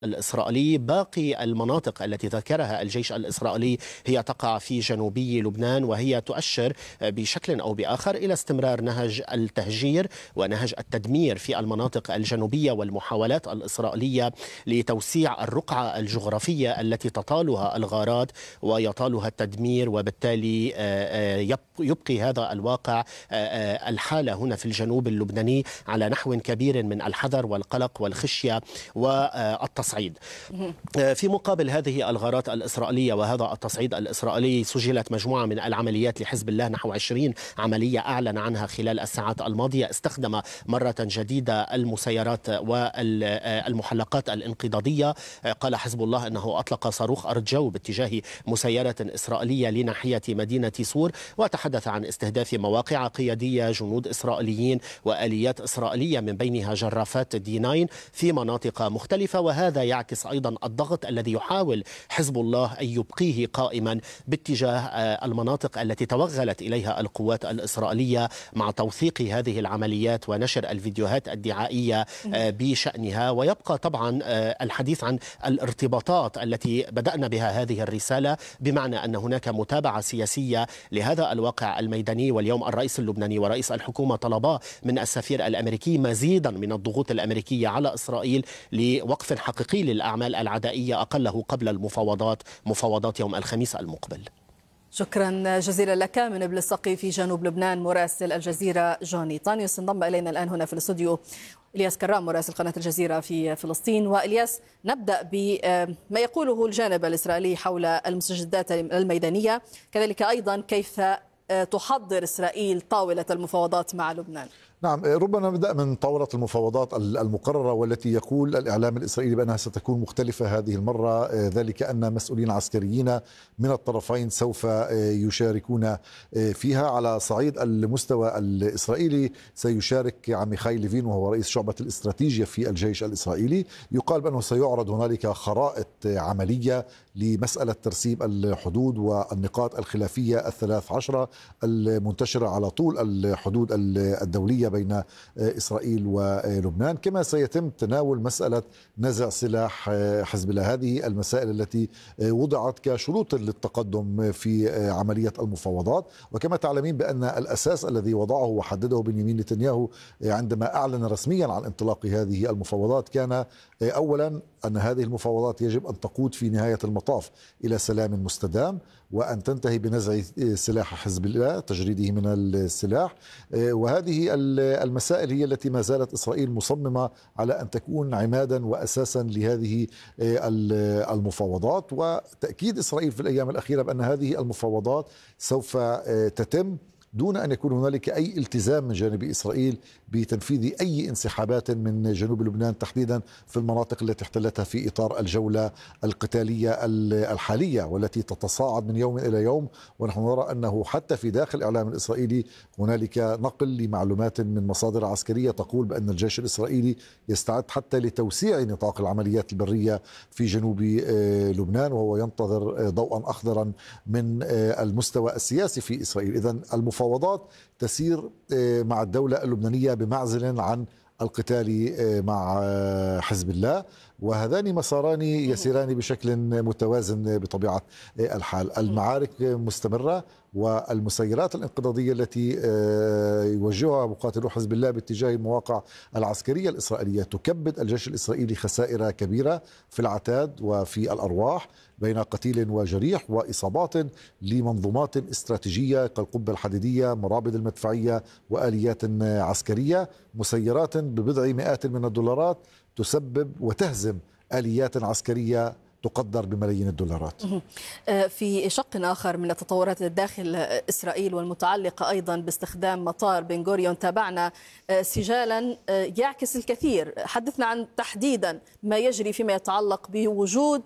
الإسرائيلي. باقي المناطق التي ذكرها الجيش الإسرائيلي هي تقع في جنوبي لبنان، وهي تؤشر بشكل أو بآخر إلى استمرار نهج التهجير ونهج التدمير في المناطق الجنوبية، والمحاولات الإسرائيلية لتوسيع الرقعة الجغرافية التي تطالها الغارات ويطالها التدمير، وبالتالي يبقي هذا الواقع الحالة هنا في الجنوب اللبناني على نحو كبير من الحذر والقلق والخشية والتصعيد. في مقابل هذه الغارات الإسرائيلية وهذا التصعيد الإسرائيلي، سجلت مجموعة من العمليات لحزب الله، نحو 20 عملية أعلن عنها خلال الساعات الماضية. استخدم مرة جديدة المسيرات والمحلقات الانقضاضية. قال حزب الله أنه أطلق صاروخ أرض جو باتجاه مسيرة إسرائيلية لناحية مدينة سور، وتحدث عن استهداف مواقع قيادية جنود إسرائيليين وآليات إسرائيلية من بينها جرافات D9 في مناطق مختلفة. وهذا يعكس أيضا الضغط الذي يحاول حزب الله أن يبقيه قائما باتجاه المناطق التي توغلت إليها القوات الإسرائيلية مع توثيق هذه العمليات ونشر الفيديوهات الدعائية بشأنها. ويبقى طبعا الحديث عن الارتباطات التي بدأنا بها هذه الرسالة، بمعنى أن هناك متابعة سياسية لهذا الواقع الميداني. واليوم الرئيس اللبناني ورئيس الحكومة طلبا من السفير الأمريكي مزيدا من الضغوط الأمريكية على إسرائيل لوقف حقيقي للأعمال العدائية أقله قبل مفاوضات يوم الخميس المقبل. شكرا جزيلا لك من بلسقي في جنوب لبنان مراسل الجزيرة جوني طانيوس. انضم إلينا الآن هنا في الاستوديو إلياس كرام مراسل قناة الجزيرة في فلسطين. وإلياس، نبدأ بما يقوله الجانب الإسرائيلي حول المستجدات الميدانية، كذلك أيضا كيف تحضر إسرائيل طاولة المفاوضات مع لبنان. نعم، ربما نبدأ من طاولة المفاوضات المقررة، والتي يقول الإعلام الإسرائيلي بأنها ستكون مختلفة هذه المرة، ذلك أن مسؤولين عسكريين من الطرفين سوف يشاركون فيها. على صعيد المستوى الإسرائيلي سيشارك عميخاي ليفين وهو رئيس شعبة الاستراتيجية في الجيش الإسرائيلي. يقال بأنه سيعرض هنالك خرائط عملية لمسألة ترسيم الحدود والنقاط الخلافية 13 المنتشرة على طول الحدود الدولية بين إسرائيل ولبنان. كما سيتم تناول مسألة نزع سلاح حزب الله، هذه المسائل التي وضعت كشروط للتقدم في عملية المفاوضات. وكما تعلمين بأن الأساس الذي وضعه وحدده بنيامين نتنياهو عندما أعلن رسميا عن انطلاق هذه المفاوضات كان أولا أن هذه المفاوضات يجب أن تقود في نهاية المطاف إلى سلام مستدام، وأن تنتهي بنزع سلاح حزب الله، تجريده من السلاح. وهذه المسائل هي التي ما زالت إسرائيل مصممة على أن تكون عمادا وأساسا لهذه المفاوضات. وتأكيد إسرائيل في الأيام الأخيرة بأن هذه المفاوضات سوف تتم دون أن يكون هنالك أي التزام من جانب إسرائيل بتنفيذ أي انسحابات من جنوب لبنان، تحديدا في المناطق التي احتلتها في إطار الجولة القتالية الحالية والتي تتصاعد من يوم إلى يوم. ونحن نرى أنه حتى في داخل الإعلام الإسرائيلي هنالك نقل لمعلومات من مصادر عسكرية تقول بأن الجيش الإسرائيلي يستعد حتى لتوسيع نطاق العمليات البرية في جنوب لبنان، وهو ينتظر ضوءا أخضرا من المستوى السياسي في إسرائيل. إذن المفاوضات تسير مع الدولة اللبنانية بمعزل عن القتال مع حزب الله، وهذان مساران يسيران بشكل متوازن بطبيعة الحال. المعارك مستمرة، والمسيرات الانقضاضية التي يوجهها مقاتلو حزب الله باتجاه المواقع العسكرية الإسرائيلية تكبد الجيش الإسرائيلي خسائر كبيرة في العتاد وفي الأرواح بين قتيل وجريح، وإصابات لمنظومات استراتيجية كالقبة الحديدية، مرابط المدفعية وآليات عسكرية، مسيرات ببضع مئات من الدولارات تسبب وتهزم آليات عسكرية تقدر بملايين الدولارات. في شق آخر من التطورات داخل إسرائيل والمتعلقة أيضا باستخدام مطار بن غوريون، تابعنا سجالا يعكس الكثير. حدثنا عن تحديدا ما يجري فيما يتعلق بوجود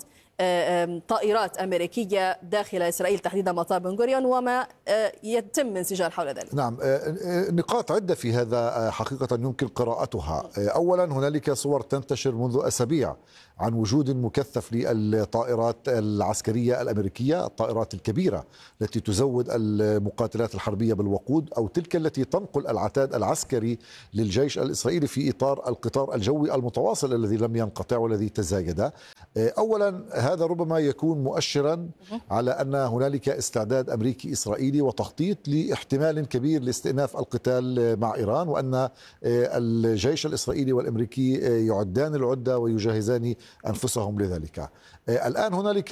طائرات أمريكية داخل إسرائيل، تحديدا مطار بن غوريون، وما يتم من سجال حول ذلك. نعم، نقاط عدة في هذا حقيقة يمكن قراءتها. أولا هنالك صور تنتشر منذ أسابيع عن وجود مكثف للطائرات العسكرية الأمريكية، الطائرات الكبيرة التي تزود المقاتلات الحربية بالوقود، أو تلك التي تنقل العتاد العسكري للجيش الإسرائيلي في إطار القطار الجوي المتواصل الذي لم ينقطع والذي تزايد. أولا هذا ربما يكون مؤشرا على أن هنالك استعداد أمريكي إسرائيلي وتخطيط لاحتمال كبير لاستئناف القتال مع إيران، وأن الجيش الإسرائيلي والأمريكي يعدان العدة ويجهزان أنفسهم لذلك. الآن هنالك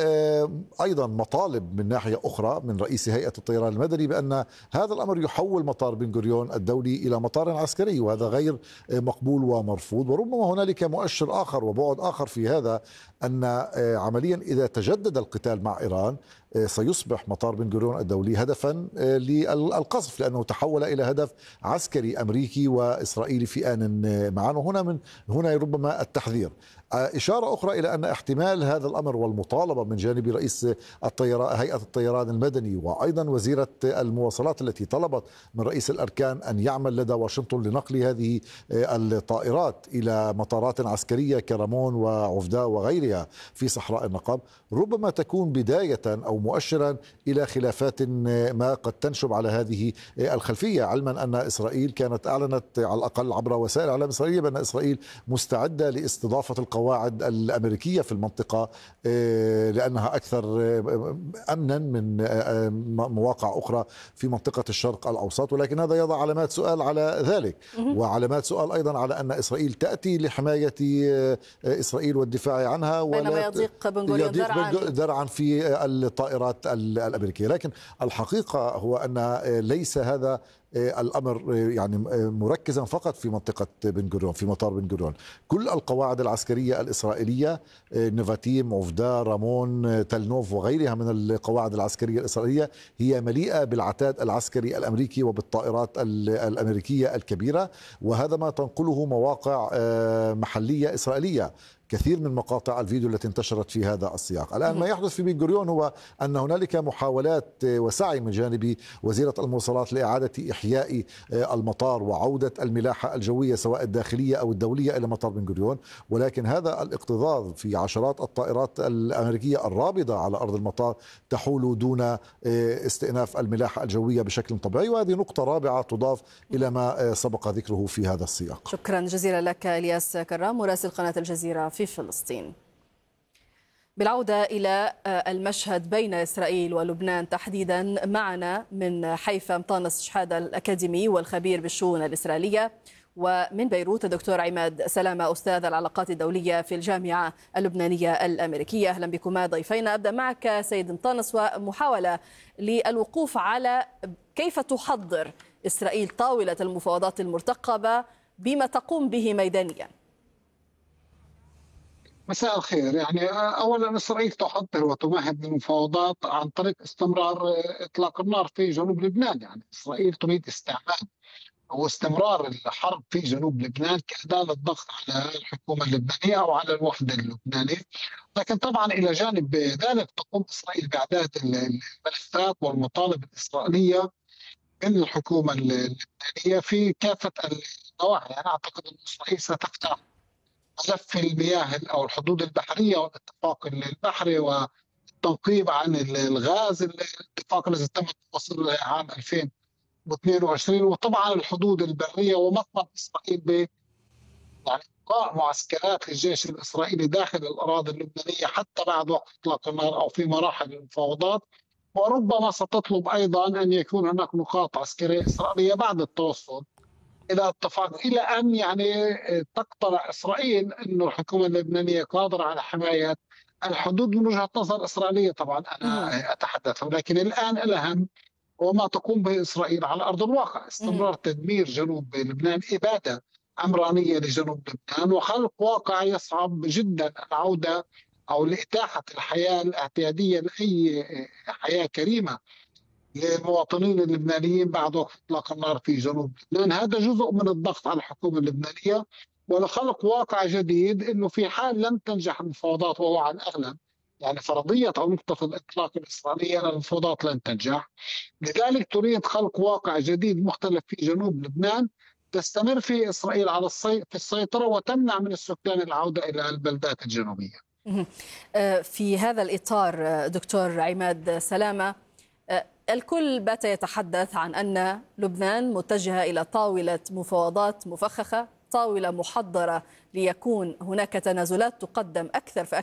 أيضا مطالب من ناحية أخرى من رئيس هيئة الطيران المدني بأن هذا الأمر يحول مطار بن غوريون الدولي إلى مطار عسكري، وهذا غير مقبول ومرفوض. وربما هنالك مؤشر آخر وبعد آخر في هذا، أن عمليا إذا تجدد القتال مع إيران سيصبح مطار بن غوريون الدولي هدفا للقصف، لأنه تحول إلى هدف عسكري أمريكي وإسرائيلي في آن معا. وهنا هنا ربما التحذير. إشارة أخرى إلى أن احتمال هذا الأمر والمطالبة من جانب رئيس هيئة الطيران المدني وأيضا وزيرة المواصلات التي طلبت من رئيس الأركان أن يعمل لدى واشنطن لنقل هذه الطائرات إلى مطارات عسكرية كرمون وعفداء وغيرها في صحراء النقب، ربما تكون بداية أو مؤشرا إلى خلافات ما قد تنشب على هذه الخلفية، علما أن إسرائيل كانت أعلنت على الأقل عبر وسائل الإعلام الإسرائيلية بأن إسرائيل مستعدة لاستضافة القواعد الأمريكية في المنطقة لأنها أكثر أمنا من مواقع أخرى في منطقة الشرق الأوسط. ولكن هذا يضع علامات سؤال على ذلك، وعلامات سؤال أيضا على أن إسرائيل تأتي لحماية إسرائيل والدفاع عنها، بينما يضيق بن غوريون درعا في الطائرات الأمريكية. لكن الحقيقة هو أن ليس هذا الأمر يعني مركزا فقط في منطقة بن غوريون، في مطار بن غوريون. كل القواعد العسكرية الإسرائيلية، نفاتيم، عفداء، رامون، تل نوف وغيرها من القواعد العسكرية الإسرائيلية هي مليئة بالعتاد العسكري الأمريكي وبالطائرات الأمريكية الكبيرة، وهذا ما تنقله مواقع محلية إسرائيلية. كثير من مقاطع الفيديو التي انتشرت في هذا السياق. الآن ما يحدث في بن غوريون هو أن هنالك محاولات وسعي من جانب وزيرة المواصلات لإعادة إحياء المطار وعودة الملاحة الجوية سواء الداخلية أو الدولية إلى مطار بن غوريون، ولكن هذا الاكتظاظ في عشرات الطائرات الأمريكية الرابضة على أرض المطار تحول دون استئناف الملاحة الجوية بشكل طبيعي، وهذه نقطة رابعة تضاف إلى ما سبق ذكره في هذا السياق. شكرا جزيلا لك إلياس كرام مراسل قناة الجزيرة في فلسطين. بالعودة إلى المشهد بين إسرائيل ولبنان تحديدا، معنا من حيفا مطانس شحادة الأكاديمي والخبير بالشؤون الإسرائيلية، ومن بيروت الدكتور عماد سلامة أستاذ العلاقات الدولية في الجامعة اللبنانية الأمريكية. أهلا بكما ضيفينا. أبدأ معك سيد مطانس ومحاولة للوقوف على كيف تحضر إسرائيل طاولة المفاوضات المرتقبة بما تقوم به ميدانيا. مساء الخير. يعني أولا إسرائيل تحضر وتمهد للمفاوضات عن طريق استمرار إطلاق النار في جنوب لبنان. يعني إسرائيل تريد استعمال واستمرار الحرب في جنوب لبنان كأداة للضغط على الحكومة اللبنانية أو على الوحدة اللبنانية. لكن طبعا إلى جانب ذلك تقوم إسرائيل بإعداد الملفات والمطالب الإسرائيلية من الحكومة اللبنانية في كافة النواحي. يعني أعتقد أن إسرائيل ستفتح ملف المياه أو الحدود البحرية والاتفاق البحري والتنقيب عن الغاز، الاتفاق الذي تم التوصل له عام 2022، وطبعا الحدود البرية ومطلب إسرائيل ب يعني إبقاء معسكرات للجيش الإسرائيلي داخل الأراضي اللبنانية حتى بعد وقت إطلاق النار أو في مراحل المفاوضات. وربما ستطلب أيضا أن يكون هناك نقاط عسكرية إسرائيلية بعد التوصل إلى اتفاق، إلى أن يعني تقتنع إسرائيل أن الحكومة اللبنانية قادرة على حماية الحدود من وجهة نظر إسرائيلية. طبعا أنا أتحدث، ولكن الآن الأهم هو ما تقوم به إسرائيل على أرض الواقع. استمرار تدمير جنوب لبنان، إبادة عمرانية لجنوب لبنان، وخلق واقع يصعب جدا العودة أو لإتاحة الحياة الاعتيادية لأي حياة كريمة للمواطنين اللبنانيين بعد وقت إطلاق النار في جنوب لبنان. هذا جزء من الضغط على الحكومة اللبنانية ولخلق واقع جديد، أنه في حال لم تنجح المفاوضات، وهو على الأغلب يعني فرضية أو نقطة الإطلاق الإسرائيلية أن المفاوضات لن تنجح، لذلك تريد خلق واقع جديد مختلف في جنوب لبنان تستمر في إسرائيل على في السيطرة وتمنع من السكان العودة إلى البلدات الجنوبية. في هذا الإطار دكتور عماد سلامة، الكل بات يتحدث عن أن لبنان متجهة إلى طاولة مفاوضات مفخخة، طاولة محضرة ليكون هناك تنازلات تقدم أكثر فأكثر